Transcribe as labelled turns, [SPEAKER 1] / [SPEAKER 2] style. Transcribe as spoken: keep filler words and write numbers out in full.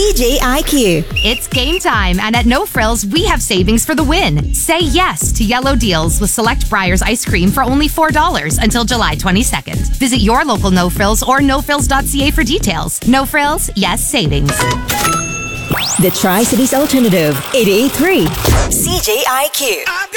[SPEAKER 1] C J I Q.
[SPEAKER 2] It's game time, and at No Frills, we have savings for the win. Say yes to yellow deals with select Breyers ice cream for only four dollars until July twenty-second. Visit your local No Frills or no frills dot c a for details. No Frills, yes savings.
[SPEAKER 1] The Tri-Cities Alternative, eighty-eight point three C J I Q.